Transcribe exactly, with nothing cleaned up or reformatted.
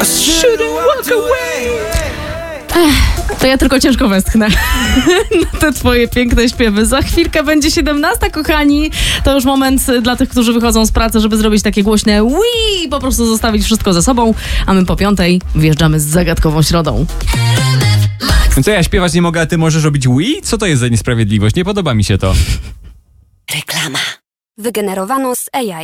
shouldn't walk away. Ech, to ja tylko ciężko westchnę na te twoje piękne śpiewy. Za chwilkę będzie siedemnasta, kochani. To już moment dla tych, którzy wychodzą z pracy, żeby zrobić takie głośne wii, po prostu zostawić wszystko za sobą, a my po piątej wjeżdżamy z zagadkową środą. Co, ja śpiewać nie mogę, a ty możesz robić wii? Co to jest za niesprawiedliwość? Nie podoba mi się to. Reklama. Wygenerowano z A I.